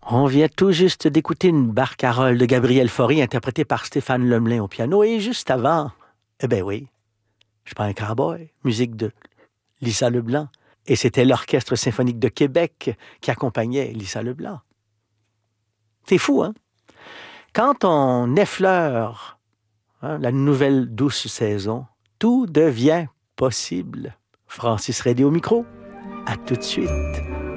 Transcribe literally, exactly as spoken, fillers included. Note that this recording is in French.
On vient tout juste d'écouter une barcarolle de Gabriel Fauré interprétée par Stéphane Lemelin au piano. Et juste avant, eh ben oui, Je prends un cowboy, musique de Lisa Leblanc. Et c'était l'Orchestre symphonique de Québec qui accompagnait Lisa Leblanc. C'est fou, hein? Quand on effleure hein, la nouvelle douce saison, tout devient possible. Francis Redé au micro. À tout de suite.